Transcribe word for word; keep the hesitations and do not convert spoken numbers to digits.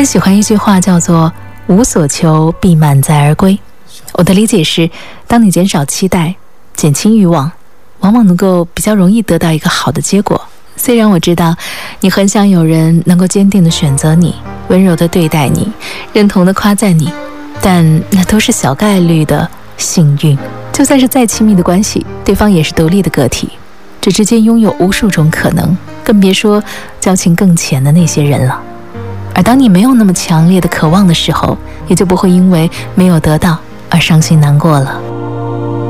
很喜欢一句话叫做无所求必满载而归。我的理解是，当你减少期待，减轻欲望，往往能够比较容易得到一个好的结果。虽然我知道你很想有人能够坚定地选择你，温柔地对待你，认同地夸赞你，但那都是小概率的幸运。就算是再亲密的关系，对方也是独立的个体，这之间拥有无数种可能，更别说交情更浅的那些人了。而当你没有那么强烈的渴望的时候，也就不会因为没有得到而伤心难过了。